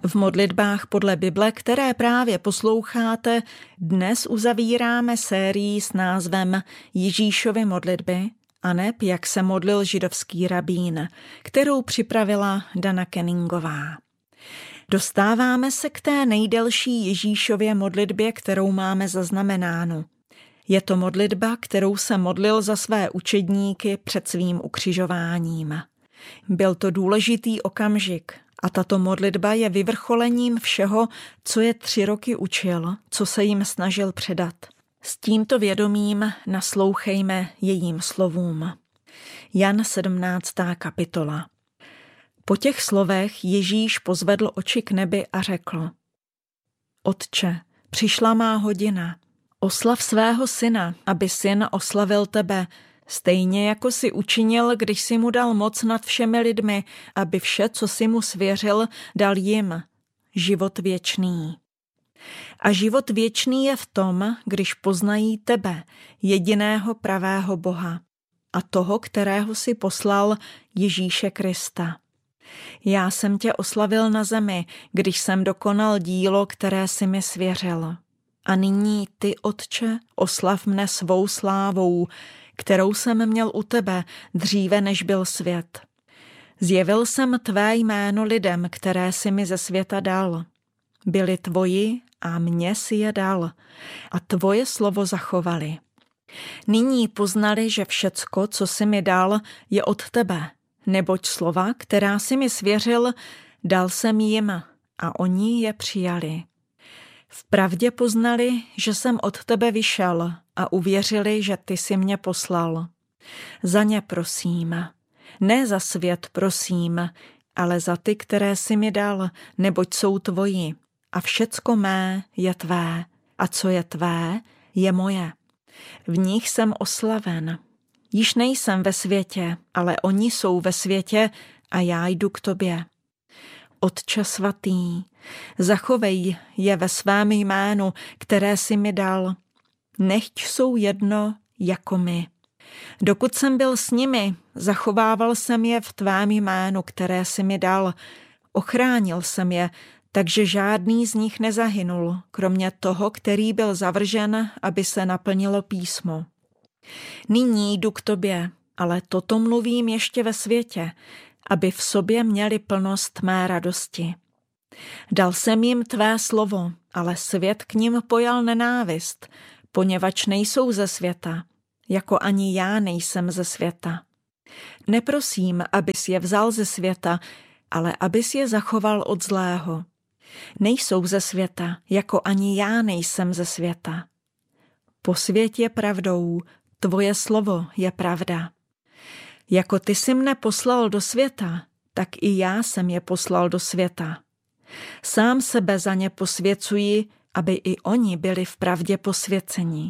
V modlitbách podle Bible, které právě posloucháte, dnes uzavíráme sérii s názvem Ježíšovy modlitby, aneb jak se modlil židovský rabín, kterou připravila Dana Kenningová. Dostáváme se k té nejdelší Ježíšově modlitbě, kterou máme zaznamenánu. Je to modlitba, kterou se modlil za své učedníky před svým ukřižováním. Byl to důležitý okamžik a tato modlitba je vyvrcholením všeho, co je 3 roky učil, co se jim snažil předat. S tímto vědomím naslouchejme jejím slovům. Jan 17. kapitola. Po těch slovech Ježíš pozvedl oči k nebi a řekl: Otče, přišla má hodina. Oslav svého syna, aby syn oslavil tebe, stejně jako jsi učinil, když jsi mu dal moc nad všemi lidmi, aby vše, co jsi mu svěřil, dal jim. Život věčný. A život věčný je v tom, když poznají tebe, jediného pravého Boha, a toho, kterého jsi poslal, Ježíše Krista. Já jsem tě oslavil na zemi, když jsem dokonal dílo, které jsi mi svěřil. A nyní ty, Otče, oslav mne svou slávou, kterou jsem měl u tebe dříve, než byl svět. Zjevil jsem tvé jméno lidem, které jsi mi ze světa dal. Byli tvoji a mně si je dal a tvoje slovo zachovali. Nyní poznali, že všecko, co jsi mi dal, je od tebe, neboť slova, která jsi mi svěřil, dal jsem jim a oni je přijali. Vpravdě poznali, že jsem od tebe vyšel a uvěřili, že ty jsi mě poslal. Za ně prosím, ne za svět prosím, ale za ty, které jsi mi dal, neboť jsou tvoji. A všecko mé je tvé, a co je tvé, je moje. V nich jsem oslaven. Již nejsem ve světě, ale oni jsou ve světě a já jdu k tobě. Otče svatý, zachovej je ve svém jménu, které jsi mi dal. Nechť jsou jedno jako my. Dokud jsem byl s nimi, zachovával jsem je v tvém jménu, které jsi mi dal. Ochránil jsem je, takže žádný z nich nezahynul, kromě toho, který byl zavržen, aby se naplnilo písmo. Nyní jdu k tobě, ale toto mluvím ještě ve světě, aby v sobě měli plnost mé radosti. Dal jsem jim tvé slovo, ale svět k nim pojal nenávist, poněvadž nejsou ze světa, jako ani já nejsem ze světa. Neprosím, abys je vzal ze světa, ale abys je zachoval od zlého. Nejsou ze světa, jako ani já nejsem ze světa. Posvěť je pravdou, tvoje slovo je pravda. Jako ty jsi mne poslal do světa, tak i já jsem je poslal do světa. Sám sebe za ně posvěcuji, aby i oni byli v pravdě posvěceni.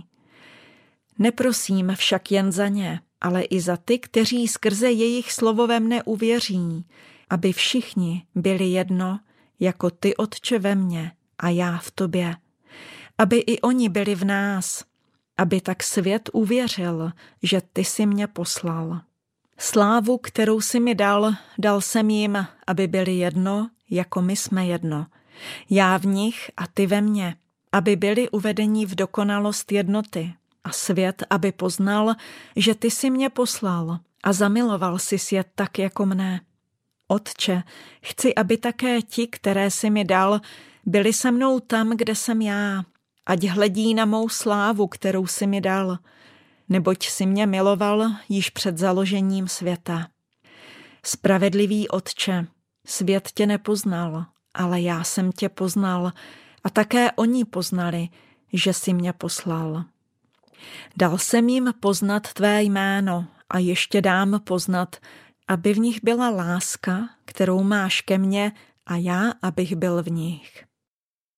Neprosím však jen za ně, ale i za ty, kteří skrze jejich slovo ve mne uvěří, aby všichni byli jedno, jako ty, Otče, ve mně a já v tobě. Aby i oni byli v nás, aby tak svět uvěřil, že ty jsi mě poslal. Slávu, kterou jsi mi dal, dal jsem jim, aby byli jedno, jako my jsme jedno. Já v nich a ty ve mně, aby byli uvedeni v dokonalost jednoty. A svět, aby poznal, že ty jsi mě poslal a zamiloval jsi svět tak jako mne. Otče, chci, aby také ti, které jsi mi dal, byli se mnou tam, kde jsem já. Ať hledí na mou slávu, kterou jsi mi dal, neboť jsi mě miloval již před založením světa. Spravedlivý Otče, svět tě nepoznal, ale já jsem tě poznal a také oni poznali, že jsi mě poslal. Dal jsem jim poznat tvé jméno a ještě dám poznat, aby v nich byla láska, kterou máš ke mně a já, abych byl v nich.